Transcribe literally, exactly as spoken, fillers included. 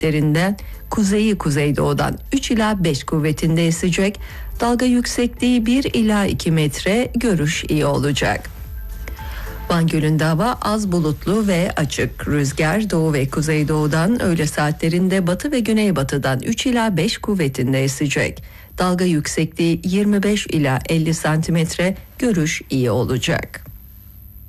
saatlerinden kuzeyi kuzeydoğudan üç ila beş kuvvetinde esecek. Dalga yüksekliği bir ila iki metre, görüş iyi olacak. Van Gölü'nde hava az bulutlu ve açık. Rüzgar doğu ve kuzeydoğudan öğle saatlerinde batı ve güneybatıdan üç ila beş kuvvetinde esecek. Dalga yüksekliği yirmi beş ila elli santimetre, görüş iyi olacak.